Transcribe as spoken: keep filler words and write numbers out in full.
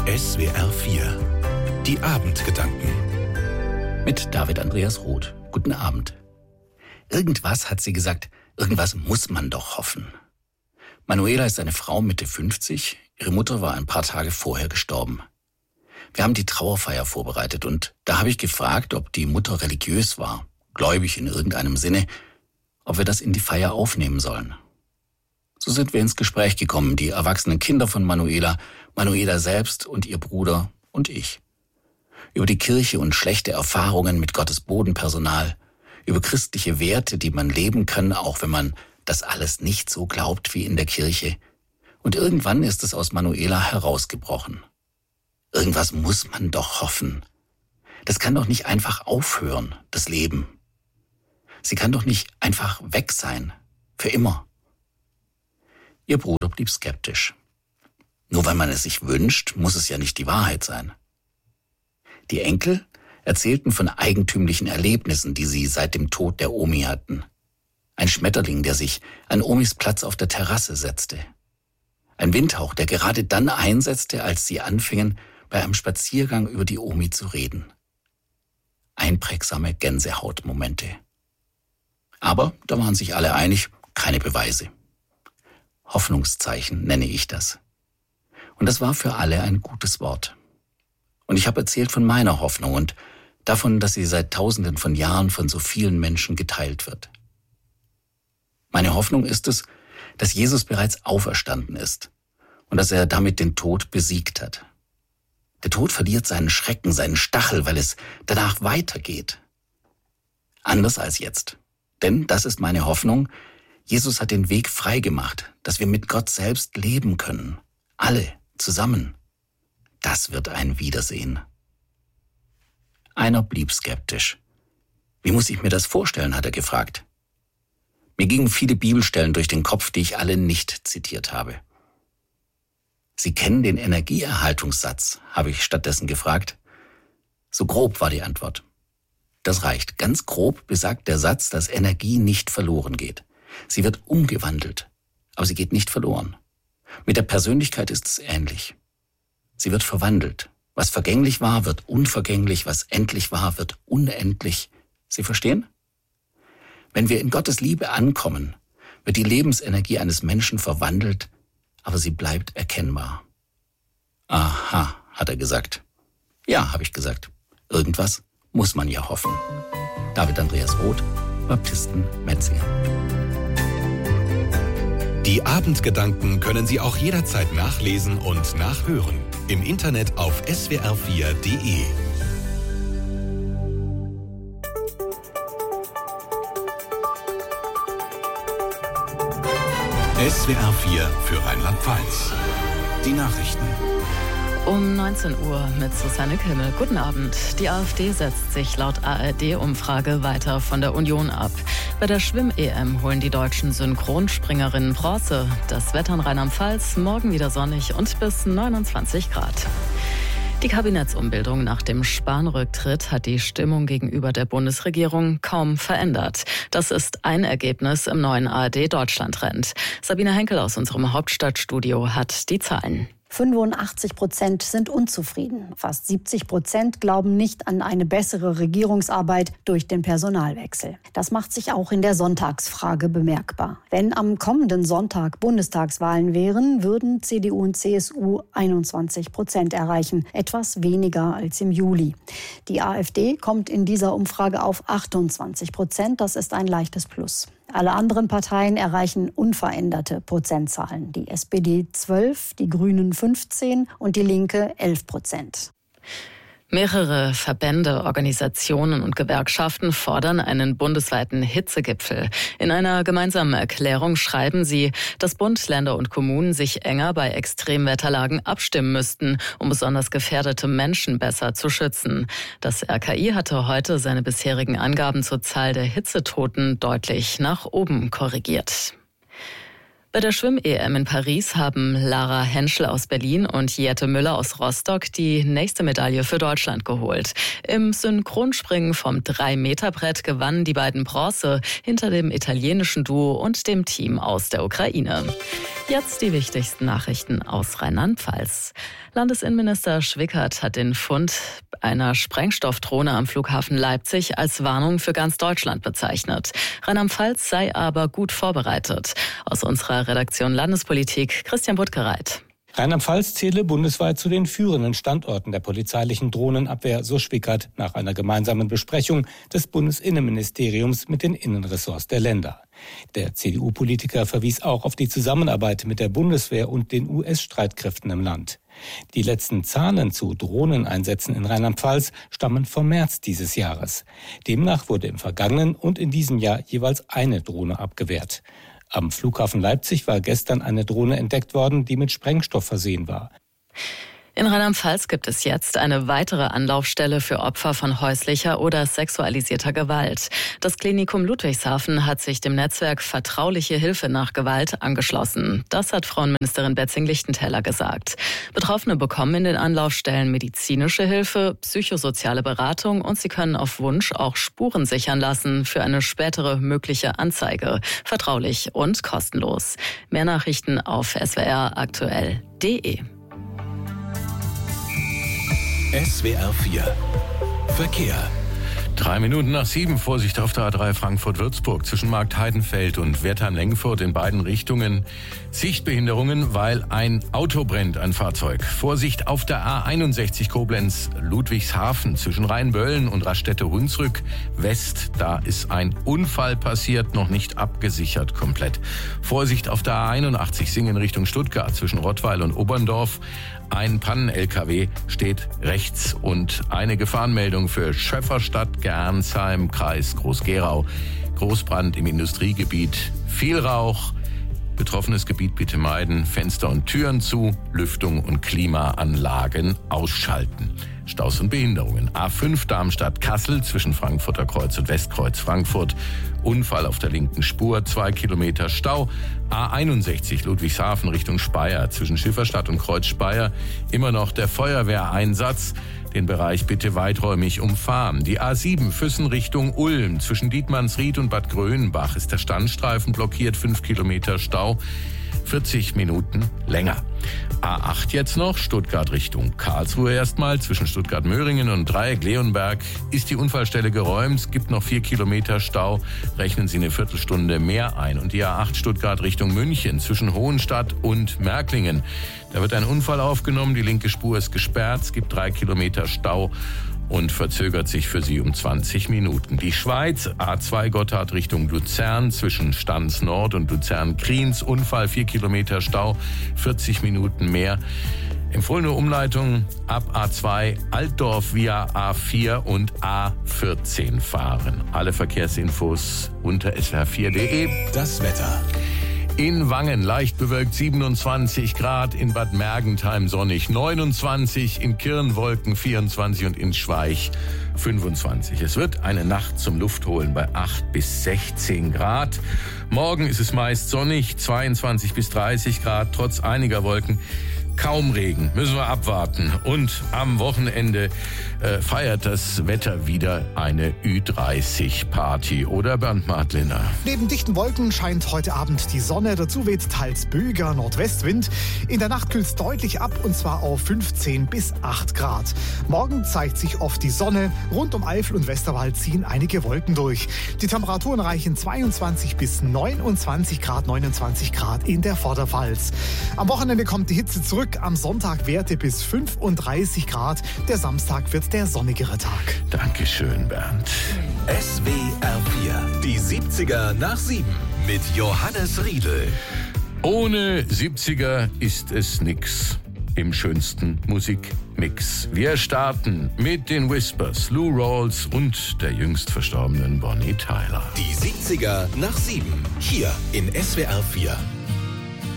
S W R vier. Die Abendgedanken. Mit David Andreas Roth. Guten Abend. Irgendwas, hat sie gesagt, irgendwas muss man doch hoffen. Manuela ist eine Frau Mitte fünfzig. Ihre Mutter war ein paar Tage vorher gestorben. Wir haben die Trauerfeier vorbereitet und da habe ich gefragt, ob die Mutter religiös war, gläubig in irgendeinem Sinne, ob wir das in die Feier aufnehmen sollen. So sind wir ins Gespräch gekommen, die erwachsenen Kinder von Manuela, Manuela selbst und ihr Bruder und ich. Über die Kirche und schlechte Erfahrungen mit Gottes Bodenpersonal, über christliche Werte, die man leben kann, auch wenn man das alles nicht so glaubt wie in der Kirche. Und irgendwann ist es aus Manuela herausgebrochen. Irgendwas muss man doch hoffen. Das kann doch nicht einfach aufhören, das Leben. Sie kann doch nicht einfach weg sein, für immer. Ihr Bruder blieb skeptisch. Nur weil man es sich wünscht, muss es ja nicht die Wahrheit sein. Die Enkel erzählten von eigentümlichen Erlebnissen, die sie seit dem Tod der Omi hatten. Ein Schmetterling, der sich an Omis Platz auf der Terrasse setzte. Ein Windhauch, der gerade dann einsetzte, als sie anfingen, bei einem Spaziergang über die Omi zu reden. Einprägsame Gänsehautmomente. Aber da waren sich alle einig, keine Beweise. Hoffnungszeichen nenne ich das. Und das war für alle ein gutes Wort. Und ich habe erzählt von meiner Hoffnung und davon, dass sie seit Tausenden von Jahren von so vielen Menschen geteilt wird. Meine Hoffnung ist es, dass Jesus bereits auferstanden ist und dass er damit den Tod besiegt hat. Der Tod verliert seinen Schrecken, seinen Stachel, weil es danach weitergeht. Anders als jetzt. Denn, das ist meine Hoffnung, Jesus hat den Weg freigemacht, dass wir mit Gott selbst leben können. Alle zusammen. Das wird ein Wiedersehen. Einer blieb skeptisch. Wie muss ich mir das vorstellen, hat er gefragt. Mir gingen viele Bibelstellen durch den Kopf, die ich alle nicht zitiert habe. Sie kennen den Energieerhaltungssatz, habe ich stattdessen gefragt. So grob war die Antwort. Das reicht. Ganz grob besagt der Satz, dass Energie nicht verloren geht. Sie wird umgewandelt, aber sie geht nicht verloren. Mit der Persönlichkeit ist es ähnlich. Sie wird verwandelt. Was vergänglich war, wird unvergänglich. Was endlich war, wird unendlich. Sie verstehen? Wenn wir in Gottes Liebe ankommen, wird die Lebensenergie eines Menschen verwandelt, aber sie bleibt erkennbar. Aha, hat er gesagt. Ja, habe ich gesagt. Irgendwas muss man ja hoffen. David Andreas Roth, Baptisten Metzingen. Die Abendgedanken können Sie auch jederzeit nachlesen und nachhören. Im Internet auf S W R vier Punkt de. S W R vier für Rheinland-Pfalz. Die Nachrichten. Um neunzehn Uhr mit Susanne Kimmel. Guten Abend. Die AfD setzt sich laut A R D-Umfrage weiter von der Union ab. Bei der Schwimm-E M holen die deutschen Synchronspringerinnen Bronze. Das Wetter in Rheinland-Pfalz, morgen wieder sonnig und bis neunundzwanzig Grad. Die Kabinettsumbildung nach dem Spahn-Rücktritt hat die Stimmung gegenüber der Bundesregierung kaum verändert. Das ist ein Ergebnis im neuen A R D-Deutschland-Trend. Sabine Henkel aus unserem Hauptstadtstudio hat die Zahlen. fünfundachtzig Prozent sind unzufrieden. Fast siebzig Prozent glauben nicht an eine bessere Regierungsarbeit durch den Personalwechsel. Das macht sich auch in der Sonntagsfrage bemerkbar. Wenn am kommenden Sonntag Bundestagswahlen wären, würden C D U und C S U einundzwanzig Prozent erreichen, etwas weniger als im Juli. Die AfD kommt in dieser Umfrage auf achtundzwanzig Prozent, das ist ein leichtes Plus. Alle anderen Parteien erreichen unveränderte Prozentzahlen. Die S P D zwölf, die Grünen fünfzehn und die Linke elf Prozent. Mehrere Verbände, Organisationen und Gewerkschaften fordern einen bundesweiten Hitzegipfel. In einer gemeinsamen Erklärung schreiben sie, dass Bund, Länder und Kommunen sich enger bei Extremwetterlagen abstimmen müssten, um besonders gefährdete Menschen besser zu schützen. Das R K I hatte heute seine bisherigen Angaben zur Zahl der Hitzetoten deutlich nach oben korrigiert. Bei der Schwimm-E M in Paris haben Lara Henschel aus Berlin und Jette Müller aus Rostock die nächste Medaille für Deutschland geholt. Im Synchronspringen vom drei Meter Brett gewannen die beiden Bronze hinter dem italienischen Duo und dem Team aus der Ukraine. Jetzt die wichtigsten Nachrichten aus Rheinland-Pfalz. Landesinnenminister Schwickert hat den Fund einer Sprengstoffdrohne am Flughafen Leipzig als Warnung für ganz Deutschland bezeichnet. Rheinland-Pfalz sei aber gut vorbereitet. Aus unserer Redaktion Landespolitik Christian Buttgereit. Rheinland-Pfalz zähle bundesweit zu den führenden Standorten der polizeilichen Drohnenabwehr, so Schwickert nach einer gemeinsamen Besprechung des Bundesinnenministeriums mit den Innenressorts der Länder. Der C D U-Politiker verwies auch auf die Zusammenarbeit mit der Bundeswehr und den U S-Streitkräften im Land. Die letzten Zahlen zu Drohneneinsätzen in Rheinland-Pfalz stammen vom März dieses Jahres. Demnach wurde im vergangenen und in diesem Jahr jeweils eine Drohne abgewehrt. Am Flughafen Leipzig war gestern eine Drohne entdeckt worden, die mit Sprengstoff versehen war. In Rheinland-Pfalz gibt es jetzt eine weitere Anlaufstelle für Opfer von häuslicher oder sexualisierter Gewalt. Das Klinikum Ludwigshafen hat sich dem Netzwerk Vertrauliche Hilfe nach Gewalt angeschlossen. Das hat Frauenministerin Betzing-Lichtentäler gesagt. Betroffene bekommen in den Anlaufstellen medizinische Hilfe, psychosoziale Beratung und sie können auf Wunsch auch Spuren sichern lassen für eine spätere mögliche Anzeige. Vertraulich und kostenlos. Mehr Nachrichten auf s w r aktuell punkt d e. S W R vier Verkehr. Drei Minuten nach sieben, Vorsicht auf der A drei Frankfurt-Würzburg zwischen Markt-Heidenfeld und Wertheim-Lengfurt in beiden Richtungen. Sichtbehinderungen, weil ein Auto brennt, ein Fahrzeug. Vorsicht auf der A einundsechzig Koblenz-Ludwigshafen zwischen Rheinböllen und Raststätte-Hunsrück West. Da ist ein Unfall passiert, noch nicht abgesichert komplett. Vorsicht auf der A einundachtzig Singen Richtung Stuttgart zwischen Rottweil und Oberndorf. Ein Pannen-L K W steht rechts und eine Gefahrenmeldung für Schöfferstadt, Gernsheim, Kreis Groß-Gerau. Großbrand im Industriegebiet, viel Rauch. Betroffenes Gebiet bitte meiden, Fenster und Türen zu, Lüftung und Klimaanlagen ausschalten. Staus und Behinderungen. A fünf Darmstadt-Kassel zwischen Frankfurter Kreuz und Westkreuz Frankfurt. Unfall auf der linken Spur, zwei Kilometer Stau. A einundsechzig Ludwigshafen Richtung Speyer zwischen Schifferstadt und Kreuz Speyer. Immer noch der Feuerwehreinsatz. Den Bereich bitte weiträumig umfahren. Die A sieben Füssen Richtung Ulm zwischen Dietmannsried und Bad Grönbach ist der Standstreifen blockiert, fünf Kilometer Stau. vierzig Minuten länger. A acht jetzt noch, Stuttgart Richtung Karlsruhe erstmal. Zwischen Stuttgart-Möhringen und Dreieck-Leonberg ist die Unfallstelle geräumt. Gibt noch vier Kilometer Stau. Rechnen Sie eine Viertelstunde mehr ein. Und die A acht Stuttgart Richtung München zwischen Hohenstadt und Märklingen. Da wird ein Unfall aufgenommen. Die linke Spur ist gesperrt. Es gibt drei Kilometer Stau und verzögert sich für Sie um zwanzig Minuten. Die Schweiz, A zwei Gotthard Richtung Luzern zwischen Stans Nord und Luzern-Kriens. Unfall, vier Kilometer Stau, vierzig Minuten mehr. Empfohlene Umleitung ab A zwei Altdorf via A vier und A vierzehn fahren. Alle Verkehrsinfos unter s w r vier punkt d e. Das Wetter. In Wangen leicht bewölkt siebenundzwanzig Grad, in Bad Mergentheim sonnig neunundzwanzig, in Kirn vierundzwanzig und in Schweich fünfundzwanzig. Es wird eine Nacht zum Luftholen bei acht bis sechzehn Grad. Morgen ist es meist sonnig, zweiundzwanzig bis dreißig Grad, trotz einiger Wolken. Kaum Regen, müssen wir abwarten. Und am Wochenende äh, feiert das Wetter wieder eine Ü dreißig Party. Oder Bernd Martliner? Neben dichten Wolken scheint heute Abend die Sonne. Dazu weht teils böiger Nordwestwind. In der Nacht kühlt es deutlich ab und zwar auf fünfzehn bis acht Grad. Morgen zeigt sich oft die Sonne. Rund um Eifel und Westerwald ziehen einige Wolken durch. Die Temperaturen reichen zweiundzwanzig bis neunundzwanzig Grad, neunundzwanzig Grad in der Vorderpfalz. Am Wochenende kommt die Hitze zurück. Am Sonntag Werte bis fünfunddreißig Grad. Der Samstag wird der sonnigere Tag. Dankeschön, Bernd. S W R vier, die siebziger nach sieben mit Johannes Riedel. Ohne siebziger ist es nix im schönsten Musikmix. Wir starten mit den Whispers, Lou Rawls und der jüngst verstorbenen Bonnie Tyler. Die siebziger nach sieben, hier in S W R vier.